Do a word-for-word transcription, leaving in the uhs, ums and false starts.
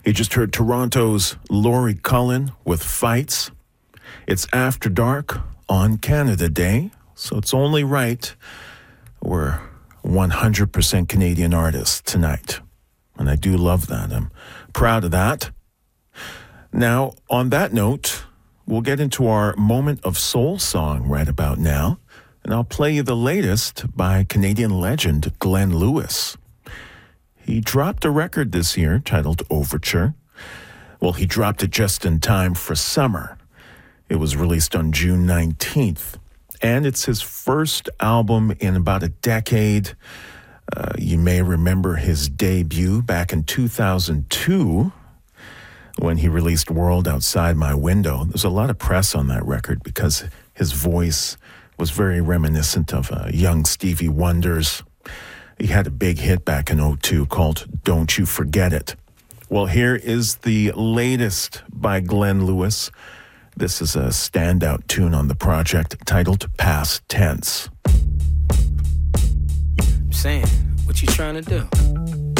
You just heard Toronto's Laurie Cullen with Fights. It's After Dark on Canada Day, so it's only right we're one hundred percent Canadian artists tonight. And I do love that. I'm proud of that. Now, on that note, we'll get into our Moment of Soul song right about now, and I'll play you the latest by Canadian legend Glenn Lewis. He dropped a record this year titled Overture. Well, he dropped it just in time for summer. It was released on June nineteenth, and it's his first album in about a decade. Uh, you may remember his debut back in two thousand two when he released World Outside My Window. There's a lot of press on that record because his voice was very reminiscent of uh, young Stevie Wonder's. He had a big hit back in oh two called Don't You Forget It. Well, here is the latest by Glenn Lewis. This is a standout tune on the project titled Past Tense. I'm saying, what you trying to do?